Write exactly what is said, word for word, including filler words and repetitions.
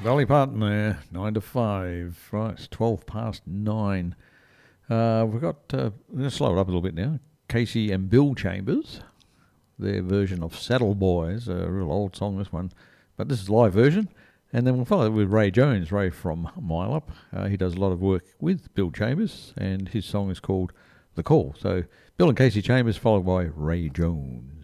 Dolly Parton there, nine to five. Right, it's twelve past nine. Uh, we've got, uh, I'm going to slow it up a little bit now. Casey and Bill Chambers, their version of Saddle Boys, a real old song, this one. But this is a live version. And then we'll follow it with Ray Jones, Ray from Mile Up. Uh, he does a lot of work with Bill Chambers, and his song is called The Call. So Bill and Casey Chambers, followed by Ray Jones.